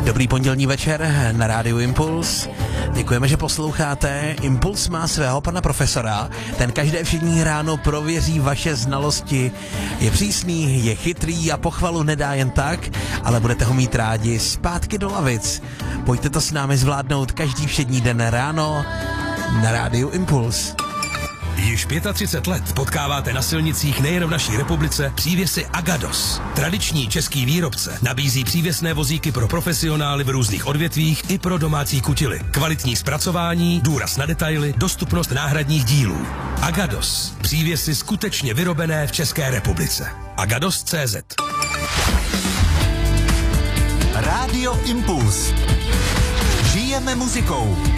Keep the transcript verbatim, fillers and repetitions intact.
Dobrý pondělní večer na rádiu Impuls. Děkujeme, že posloucháte. Impuls má svého pana profesora. Ten každé všední ráno prověří vaše znalosti. Je přísný, je chytrý a pochvalu nedá jen tak, ale budete ho mít rádi zpátky do lavic. Pojďte to s námi zvládnout každý všední den ráno na rádiu Impuls. Již třicet pět let potkáváte na silnicích nejen v naší republice přívěsy Agados. Tradiční český výrobce nabízí přívěsné vozíky pro profesionály v různých odvětvích i pro domácí kutily. Kvalitní zpracování, důraz na detaily, dostupnost náhradních dílů. Agados. Přívěsy skutečně vyrobené v České republice. Agados tečka cé zet. Rádio Impuls. Žijeme muzikou.